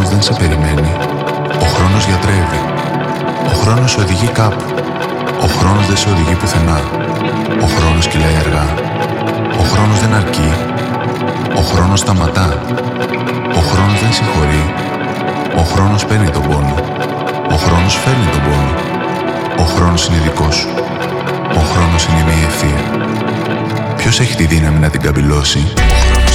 χρόνος δεν σε περιμένει. Ο χρόνος γιατρεύει. Ο χρόνος σε οδηγεί κάπου. Ο χρόνος δεν σε οδηγεί πουθενά. Ο χρόνος κυλάει αργά. Ο χρόνος δεν αρκεί. Ο χρόνος σταματά. Ο χρόνος δεν συγχωρεί. Ο χρόνος παίρνει τον πόνο. Ο χρόνος φέρνει τον πόνο. Ο χρόνος είναι δικός σου. Ο χρόνος είναι μια ευθεία. Ποιος έχει τη δύναμη να την καμπυλώσει?